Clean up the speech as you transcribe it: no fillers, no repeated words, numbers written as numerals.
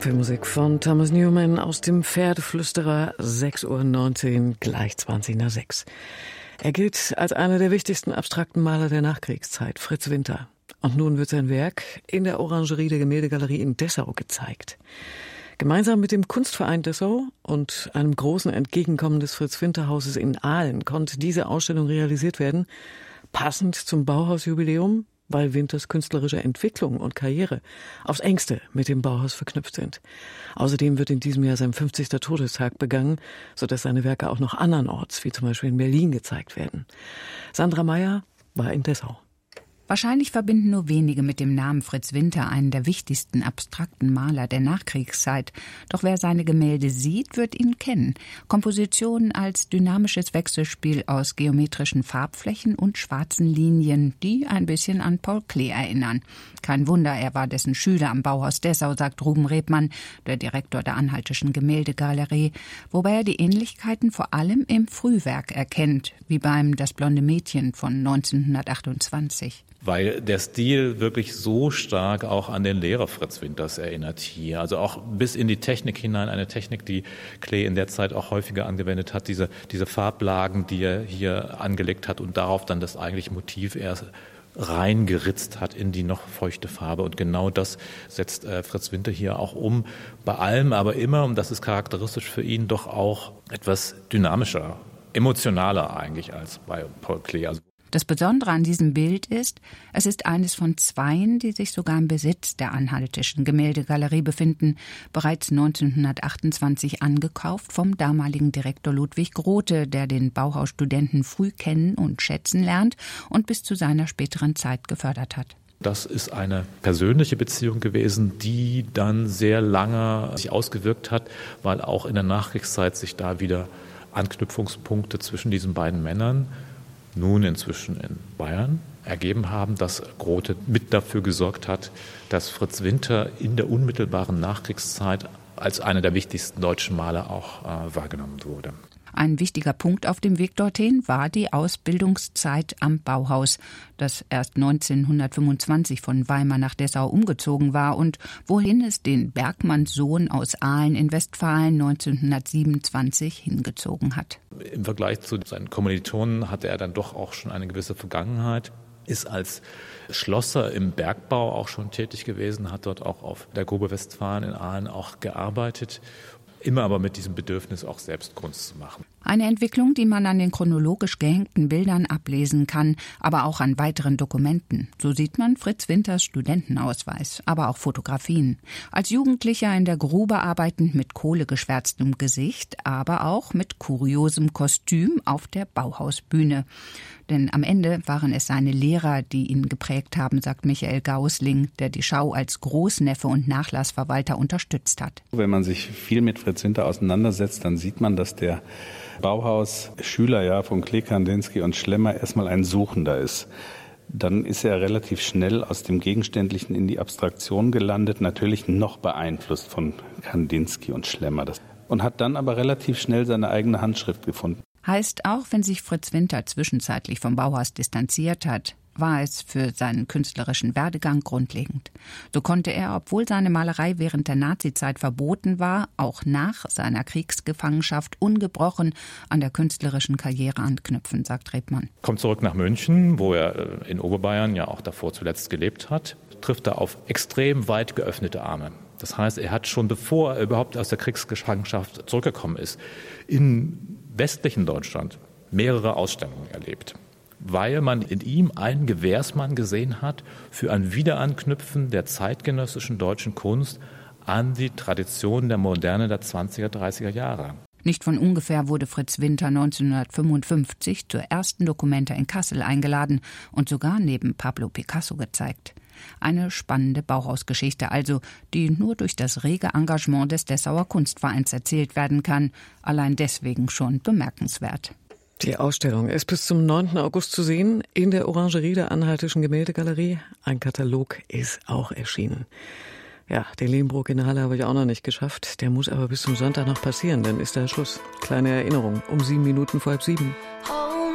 Filmmusik von Thomas Newman aus dem Pferdeflüsterer, 6:19 Uhr, gleich 6:20. Er gilt als einer der wichtigsten abstrakten Maler der Nachkriegszeit, Fritz Winter. Und nun wird sein Werk in der Orangerie der Gemäldegalerie in Dessau gezeigt. Gemeinsam mit dem Kunstverein Dessau und einem großen Entgegenkommen des Fritz-Winter-Hauses in Aalen konnte diese Ausstellung realisiert werden, passend zum Bauhausjubiläum, weil Winters künstlerische Entwicklung und Karriere aufs Engste mit dem Bauhaus verknüpft sind. Außerdem wird in diesem Jahr sein 50. Todestag begangen, sodass seine Werke auch noch andernorts, wie zum Beispiel in Berlin, gezeigt werden. Sandra Meyer war in Dessau. Wahrscheinlich verbinden nur wenige mit dem Namen Fritz Winter einen der wichtigsten abstrakten Maler der Nachkriegszeit. Doch wer seine Gemälde sieht, wird ihn kennen. Kompositionen als dynamisches Wechselspiel aus geometrischen Farbflächen und schwarzen Linien, die ein bisschen an Paul Klee erinnern. Kein Wunder, er war dessen Schüler am Bauhaus Dessau, sagt Ruben Rebmann, der Direktor der Anhaltischen Gemäldegalerie, wobei er die Ähnlichkeiten vor allem im Frühwerk erkennt, wie beim Das blonde Mädchen von 1928. Weil der Stil wirklich so stark auch an den Lehrer Fritz Winters erinnert hier. Also auch bis in die Technik hinein, eine Technik, die Klee in der Zeit auch häufiger angewendet hat, diese Farblagen, die er hier angelegt hat und darauf dann das eigentliche Motiv erst reingeritzt hat in die noch feuchte Farbe. Und genau das setzt Fritz Winter hier auch um. Bei allem aber immer, und das ist charakteristisch für ihn, doch auch etwas dynamischer, emotionaler eigentlich als bei Paul Klee. Das Besondere an diesem Bild ist, es ist eines von zweien, die sich sogar im Besitz der Anhaltischen Gemäldegalerie befinden, bereits 1928 angekauft vom damaligen Direktor Ludwig Grote, der den Bauhausstudenten früh kennen und schätzen lernt und bis zu seiner späteren Zeit gefördert hat. Das ist eine persönliche Beziehung gewesen, die dann sehr lange sich ausgewirkt hat, weil auch in der Nachkriegszeit sich da wieder Anknüpfungspunkte zwischen diesen beiden Männern, nun inzwischen in Bayern, ergeben haben, dass Grote mit dafür gesorgt hat, dass Fritz Winter in der unmittelbaren Nachkriegszeit als einer der wichtigsten deutschen Maler auch wahrgenommen wurde. Ein wichtiger Punkt auf dem Weg dorthin war die Ausbildungszeit am Bauhaus, das erst 1925 von Weimar nach Dessau umgezogen war und wohin es den Bergmannssohn aus Aalen in Westfalen 1927 hingezogen hat. Im Vergleich zu seinen Kommilitonen hatte er dann doch auch schon eine gewisse Vergangenheit, ist als Schlosser im Bergbau auch schon tätig gewesen, hat dort auch auf der Grube Westfalen in Aalen auch gearbeitet. Immer aber mit diesem Bedürfnis, auch selbst Kunst zu machen. Eine Entwicklung, die man an den chronologisch gehängten Bildern ablesen kann, aber auch an weiteren Dokumenten. So sieht man Fritz Winters Studentenausweis, aber auch Fotografien. Als Jugendlicher in der Grube arbeitend mit kohlegeschwärztem Gesicht, aber auch mit kuriosem Kostüm auf der Bauhausbühne. Denn am Ende waren es seine Lehrer, die ihn geprägt haben, sagt Michael Gausling, der die Schau als Großneffe und Nachlassverwalter unterstützt hat. Wenn man sich viel mit Fritz Winter auseinandersetzt, dann sieht man, dass der Bauhaus-Schüler von Klee, Kandinsky und Schlemmer erstmal ein Suchender ist. Dann ist er relativ schnell aus dem Gegenständlichen in die Abstraktion gelandet, natürlich noch beeinflusst von Kandinsky und Schlemmer. Und hat dann aber relativ schnell seine eigene Handschrift gefunden. Heißt, auch wenn sich Fritz Winter zwischenzeitlich vom Bauhaus distanziert hat, war es für seinen künstlerischen Werdegang grundlegend. So konnte er, obwohl seine Malerei während der Nazizeit verboten war, auch nach seiner Kriegsgefangenschaft ungebrochen an der künstlerischen Karriere anknüpfen, sagt Rebmann. Kommt zurück nach München, wo er in Oberbayern ja auch davor zuletzt gelebt hat, trifft er auf extrem weit geöffnete Arme. Das heißt, er hat schon bevor er überhaupt aus der Kriegsgefangenschaft zurückgekommen ist, in westlichen Deutschland mehrere Ausstellungen erlebt, weil man in ihm einen Gewährsmann gesehen hat für ein Wiederanknüpfen der zeitgenössischen deutschen Kunst an die Tradition der Moderne der 20er, 30er Jahre. Nicht von ungefähr wurde Fritz Winter 1955 zur ersten Documenta in Kassel eingeladen und sogar neben Pablo Picasso gezeigt. Eine spannende Bauhausgeschichte also, die nur durch das rege Engagement des Dessauer Kunstvereins erzählt werden kann. Allein deswegen schon bemerkenswert. Die Ausstellung ist bis zum 9. August zu sehen in der Orangerie der Anhaltischen Gemäldegalerie. Ein Katalog ist auch erschienen. Ja, den Lehmbruck in Halle habe ich auch noch nicht geschafft. Der muss aber bis zum Sonntag noch passieren, dann ist da Schluss. Kleine Erinnerung, um 7 Minuten vor 7:30.